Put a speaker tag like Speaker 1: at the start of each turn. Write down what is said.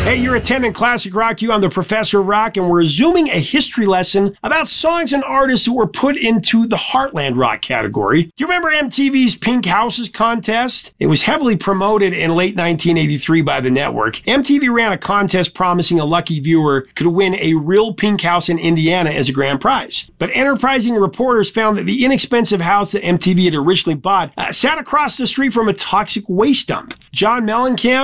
Speaker 1: Hey, you're attending Classic Rock U. I'm the Professor of Rock, and we're resuming a history lesson about songs and artists that were put into the Heartland Rock category. Do you remember MTV's Pink Houses contest? It was heavily promoted in late 1983 by the network. MTV ran a contest promising a lucky viewer could win a real pink house in Indiana as a grand prize. But enterprising reporters found that the inexpensive house that MTV had originally bought sat across the street from a toxic waste dump. John Mellencamp